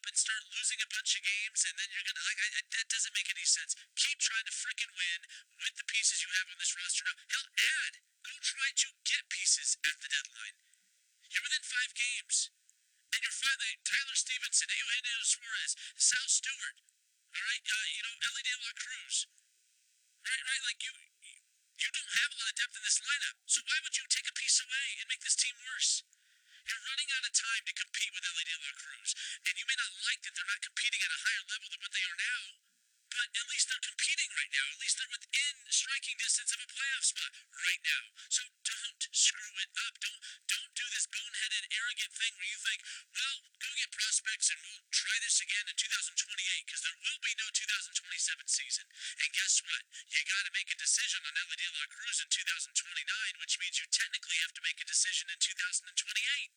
and start losing a bunch of games, and then you're gonna that doesn't make any sense. Keep trying to freaking win with the pieces you have on this roster now. Hell, go try to get pieces at the deadline. You're within 5 games, and you're finally Tyler Stevenson, Eugenio Suarez, Sal Stewart, all right, Ellie De La Cruz, right, like you don't have a lot of depth in this lineup, so why would you take a piece away and make this team worse? You're running out of time to compete with Ellie De La Cruz, and you may not like that they're not competing at a higher level than what they are now, but at least they're competing right now. At least they're within striking distance of a playoff spot right now. So don't screw it up. Don't do this boneheaded, arrogant thing where you think, well, go get prospects and we'll try this again in 2028, because there will be no 2027 season. And guess what? You got to make a decision on Ellie De La Cruz in 2029, which means you technically have to make a decision in 2028.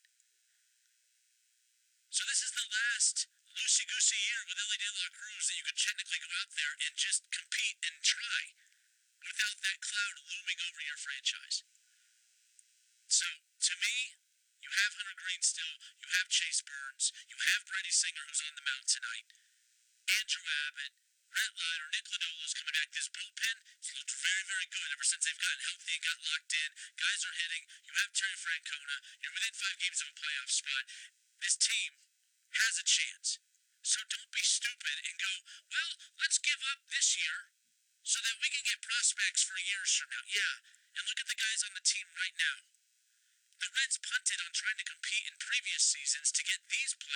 So this is the last loosey-goosey year with Ellie De La Cruz that you could technically go out there and just compete and try without that cloud looming over your franchise. So, to me, you have Hunter Green still, you have Chase Burns, you have Brady Singer who's on the mound tonight, Andrew Abbott, Brett Leiter, Nick Lodolo's coming back. This bullpen has looked very, very good ever since they've gotten healthy and got locked in. Guys are hitting. You have Terry Francona. You're within 5 games of a playoff spot. This team has a chance. So don't be stupid and go, well, let's give up this year so that we can get prospects for years from now. Yeah, and look at the guys on the team right now. The Reds punted on trying to compete in previous seasons to get these players.